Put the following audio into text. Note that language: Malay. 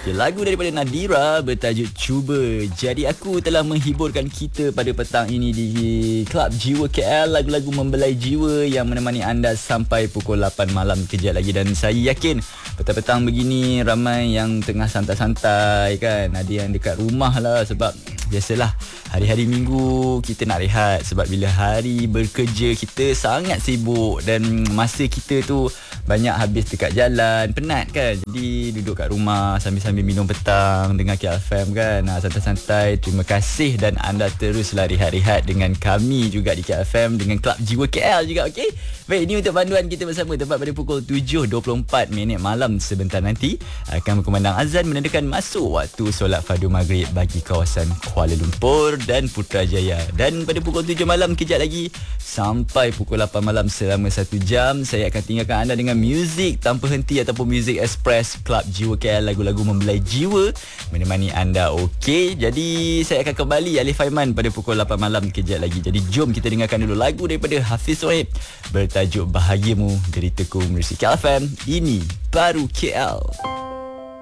Okay, lagu daripada Nadira bertajuk Cuba. Jadi aku telah menghiburkan kita pada petang ini di Klub Jiwa KL, lagu-lagu membelai jiwa yang menemani anda sampai pukul 8 malam kejap lagi. Dan saya yakin petang-petang begini ramai yang tengah santai-santai kan. Ada yang dekat rumah lah sebab biasalah hari-hari minggu kita nak rehat sebab bila hari bekerja kita sangat sibuk dan masa kita tu banyak habis dekat jalan, penat kan. Jadi duduk kat rumah sambil-sambil minum petang dengar KFM kan, santai-santai. Terima kasih dan anda teruslah rehat-rehat dengan kami juga di KFM dengan Klub Jiwa KL juga. okey. Baik, ini untuk panduan kita bersama tepat pada pukul 7.24 malam. Sebentar nanti akan berkumandang azan menandakan masuk waktu solat fardu maghrib bagi kawasan Kuala Lumpur dan Putrajaya. Dan pada pukul 7 malam kejap lagi sampai pukul 8 malam selama 1 jam saya akan tinggalkan anda dengan muzik tanpa henti ataupun muzik express Klub Jiwa KL, lagu-lagu membelai jiwa menemani anda. Okey, jadi saya akan kembali Alif Aiman pada pukul 8 malam kejap lagi. Jadi jom kita dengarkan dulu lagu daripada Hafiz Sohaib bertajuk Bahagiamu dari Teku Merusi KFM. Ini baru KL.